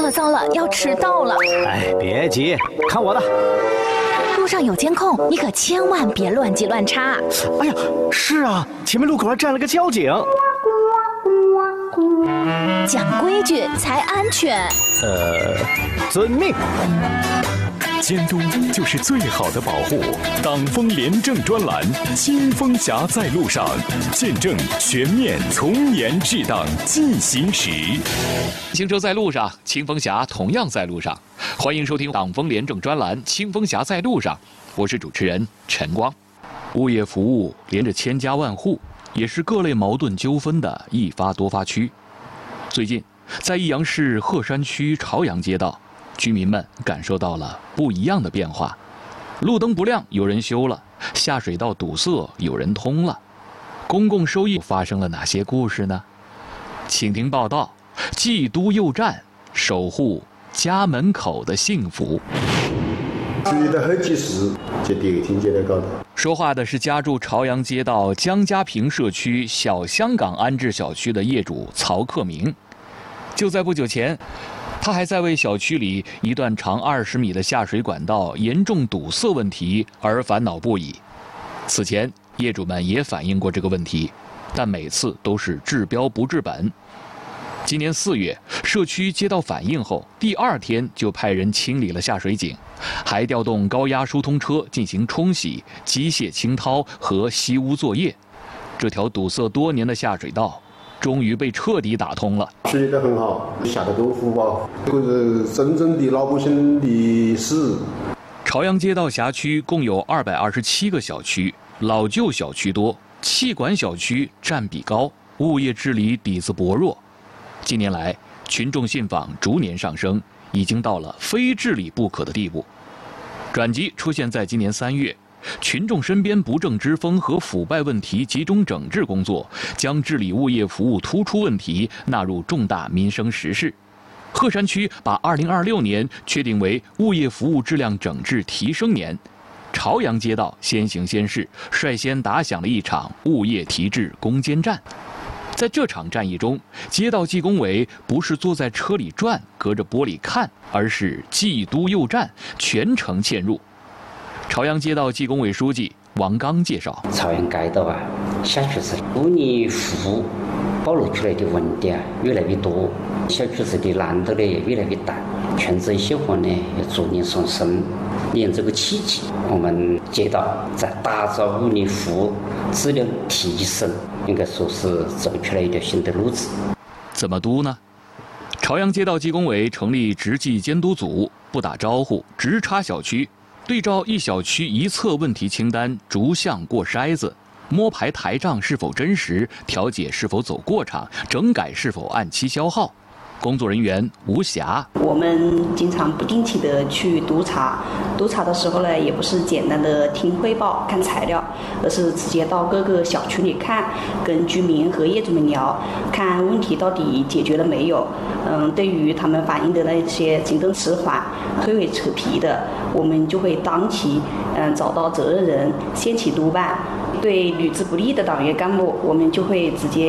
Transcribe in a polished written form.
糟了，要迟到了。 哎，别急，看我的。 路上有监控，你可千万别乱记乱插。 哎呀，是啊，前面路口还站了个交警。 讲规矩才安全。 遵命。 监督就是最好的保护。党风廉政专栏，清风侠在路上，见证全面从严治党进行时。 行车在路上，清风侠同样在路上。欢迎收听党风廉政专栏，清风侠在路上。我是主持人陈光。物业服务连着千家万户，也是各类矛盾纠纷的一发多发区。最近，在益阳市鹤山区朝阳街道，居民们感受到了不一样的变化。路灯不亮，有人修了；下水道堵塞，有人通了。公共收益发生了哪些故事呢？请听报道：冀都又战，守护家门口的幸福。 遇到好几事，就第一天接到高头。 说话的是家住朝阳街道江家坪社区小香港安置小区的业主曹克明。就在不久前，他还在为小区里一段长20米的下水管道严重堵塞问题而烦恼不已。此前，业主们也反映过这个问题，但每次都是治标不治本。今年4月，社区接到反映后，第2天就派人清理了下水井，还调动高压疏通车进行冲洗、机械清掏和吸污作业。这条堵塞多年的下水道终于被彻底打通了。 处理得很好，下得功夫吧，这个是真正的老百姓的事。 朝阳街道辖区共有227个小区，老旧小区多，气管小区占比高，物业治理底子薄弱。近年来，群众信访逐年上升，已经到了非治理不可的地步。转机出现在今年3月，群众身边不正之风和腐败问题集中整治工作，将治理物业服务突出问题纳入重大民生实事。鹤山区把2026年确定为物业服务质量整治提升年。朝阳街道先行先试，率先打响了一场物业提质攻坚战。在这场战役中，街道纪工委不是坐在车里转，隔着玻璃看，而是冀都又战，全程嵌入。朝阳街道纪工委书记王刚介绍： 朝阳街道小区是物业服务暴露出来的问题越来越多，小区子的难度也越来越大，权责细化也逐年上升。利用这个契机，我们街道在打造物业服务质量提升，应该说是走出了一条新的路子。 怎么督呢？朝阳街道纪工委成立执纪监督组，不打招呼，直插小区，对照一小区一侧问题清单，逐项过筛子，摸排台账是否真实，调解是否走过场，整改是否按期消耗。工作人员无暇。 我们经常不定期的去督查的时候呢，也不是简单的听汇报、看材料，而是直接到各个小区里看，跟居民和业主们聊，看问题到底解决了没有。对于他们反映的那些行动迟缓、推诿扯皮的，我们就会当即找到责任人，掀起督办。对履职不力的党员干部，我们就会直接